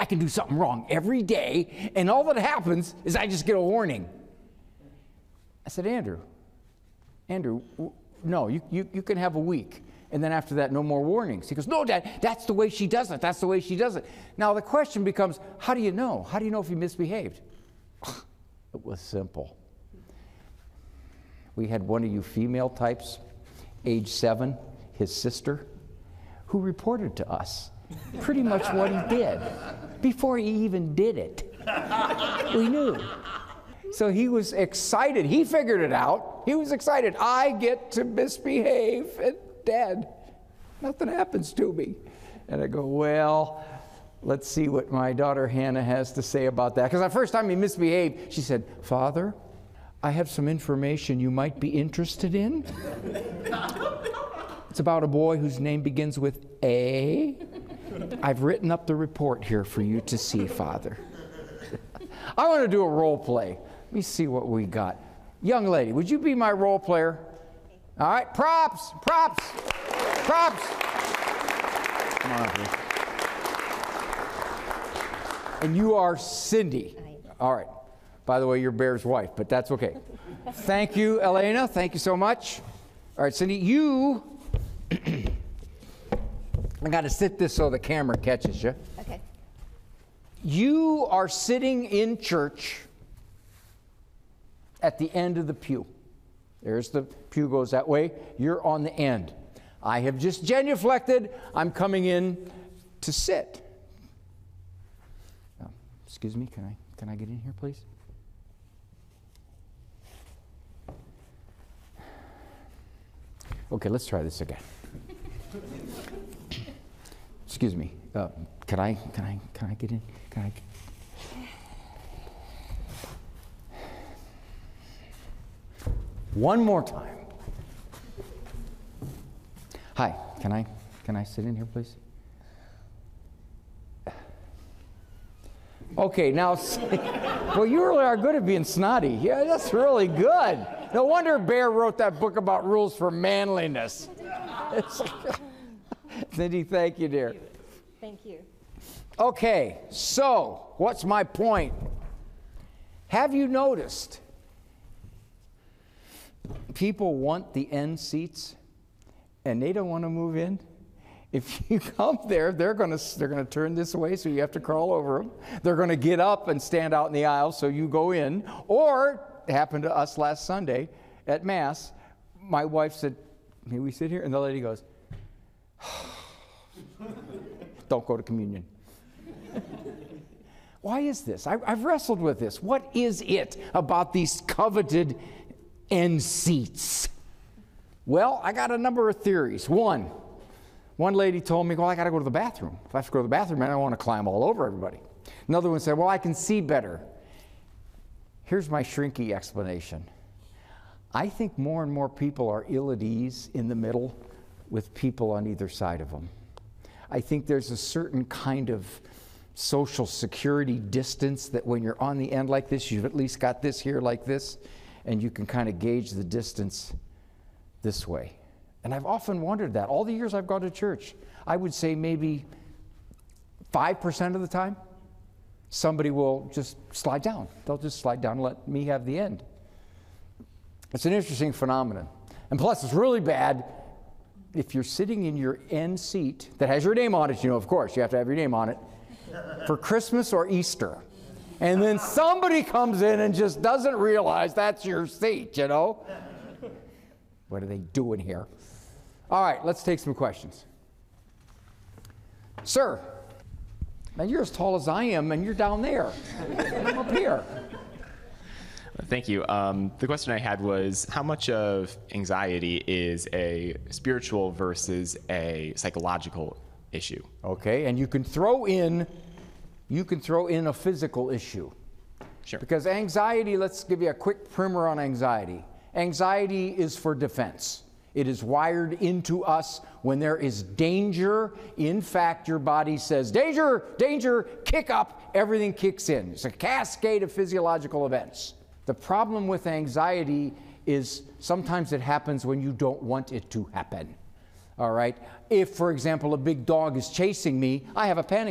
can do something wrong every day, and all that happens is I just get a warning. I said, Andrew, no, you can have a week. And then after that, no more warnings. He goes, no, Dad, that's the way she does it. That's the way she does it. Now the question becomes, how do you know? How do you know if he misbehaved? It was simple. We had one of you female types, age 7, his sister, who reported to us pretty much what he did before he even did it. We knew. So he was excited. He figured it out. He was excited. I get to misbehave, and Dad, nothing happens to me. And I go, well, let's see what my daughter Hannah has to say about that. Because the first time he misbehaved, she said, Father, I have some information you might be interested in. It's about a boy whose name begins with A. I've written up the report here for you to see, Father. I want to do a role play. Let me see what we got. Young lady, would you be my role player? All right, props. Come on up here. And you are Cindy. All right. By the way, you're Bear's wife, but that's okay. Thank you, Elena. Thank you so much. All right, Cindy, you... I got to sit this so the camera catches you. Okay. You are sitting in church at the end of the pew. There's the pew goes that way. You're on the end. I have just genuflected. I'm coming in to sit. Excuse me, can I get in here, please? Okay, let's try this again. Excuse me. Can I get in? One more time. Hi, can I sit in here, please? Okay, now, well, you really are good at being snotty. Yeah, that's really good. No wonder Bear wrote that book about rules for manliness. Cindy, thank you, dear. Thank you. Okay, so what's my point? Have you noticed people want the end seats and they don't want to move in? If you come there, they're going to turn this way, so you have to crawl over them. They're going to get up and stand out in the aisle, so you go in. Or, it happened to us last Sunday at Mass, my wife said, may we sit here? And the lady goes, don't go to communion. Why is this? I've wrestled with this. What is it about these coveted end seats? Well, I got a number of theories. One lady told me, well, I got to go to the bathroom. If I have to go to the bathroom, I don't want to climb all over everybody. Another one said, well, I can see better. Here's my shrinky explanation. I think more and more people are ill at ease in the middle with people on either side of them. I think there's a certain kind of social security distance that when you're on the end like this, you've at least got this here like this, and you can kind of gauge the distance this way. And I've often wondered that. All the years I've gone to church, I would say maybe 5% of the time, somebody will just slide down. They'll just slide down and let me have the end. It's an interesting phenomenon. And plus, it's really bad if you're sitting in your end seat that has your name on it, of course, you have to have your name on it, for Christmas or Easter. And then somebody comes in and just doesn't realize that's your seat, What are they doing here? All right, let's take some questions. Sir, now you're as tall as I am, and you're down there. I'm up here. Thank you. The question I had was, how much of anxiety is a spiritual versus a psychological issue? Okay, and you can throw in a physical issue. Sure. Because anxiety, let's give you a quick primer on anxiety. Anxiety is for defense. It is wired into us when there is danger. In fact, your body says, danger, danger, kick up, everything kicks in. It's a cascade of physiological events. The problem with anxiety is sometimes it happens when you don't want it to happen. All right? If, for example, a big dog is chasing me, I have a panic